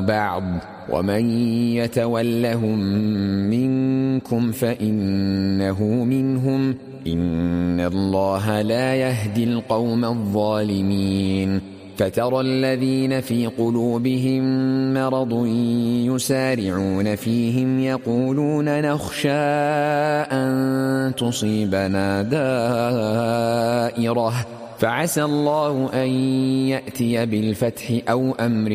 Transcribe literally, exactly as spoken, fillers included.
بعض ومن يتولهم منكم فإنه منهم إن الله لا يهدي القوم الظالمين. فترى الذين في قلوبهم مرض يسارعون فيهم يقولون نخشى أن تصيبنا دائرة فعسى الله أن يأتي بالفتح أو أمر